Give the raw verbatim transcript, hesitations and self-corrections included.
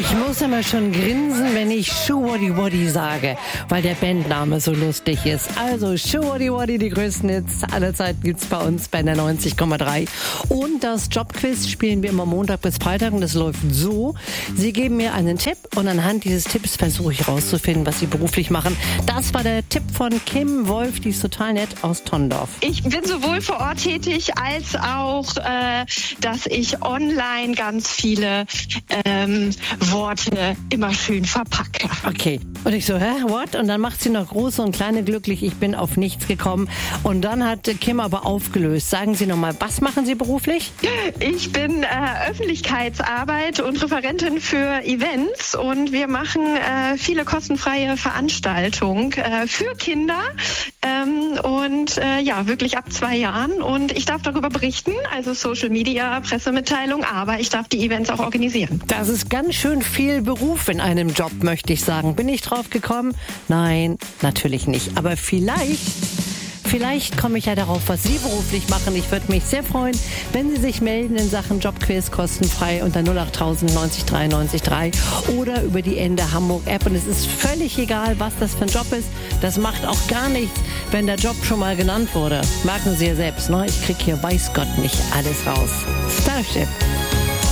Ich muss immer schon grinsen, wenn ich Schuhwaddy Waddy sage, weil der Bandname so lustig ist. Also Schuhwaddy Waddy, die größten Hits aller Zeiten gibt's bei uns bei der neunzig Komma drei. Und das Jobquiz spielen wir immer Montag bis Freitag und das läuft so. Sie geben mir einen Tipp und anhand dieses Tipps versuche ich rauszufinden, was Sie beruflich machen. Das war der Tipp von Kim Wolf, die ist total nett aus Tondorf. Ich bin sowohl vor Ort tätig, als auch, äh, dass ich online ganz viele ähm, Worte immer schön verpacke. Okay. Und ich so, hä, what? Und dann macht sie noch große und kleine glücklich, ich bin auf nichts gekommen. Und dann hat Kim aber aufgelöst. Sagen Sie nochmal, was machen Sie beruflich? Ich bin äh, Öffentlichkeitsarbeit und Referentin für Events und wir machen äh, viele kostenfreie Veranstaltungen äh, für Kinder ähm, und äh, ja, wirklich ab zwei Jahren. Und ich darf darüber berichten, also Social Media, Pressemitteilung, aber ich darf die Events auch organisieren. Das ist ganz schön viel Beruf in einem Job, möchte ich sagen. Bin ich drauf gekommen? Nein, natürlich nicht. Aber vielleicht, vielleicht komme ich ja darauf, was Sie beruflich machen. Ich würde mich sehr freuen, wenn Sie sich melden in Sachen Jobquiz kostenfrei unter null acht tausend neunzig drei neunzig drei oder über die Ende Hamburg App. Und es ist völlig egal, was das für ein Job ist. Das macht auch gar nichts, wenn der Job schon mal genannt wurde. Merken Sie ja selbst, ne? Ich kriege hier weiß Gott nicht alles raus. Starship.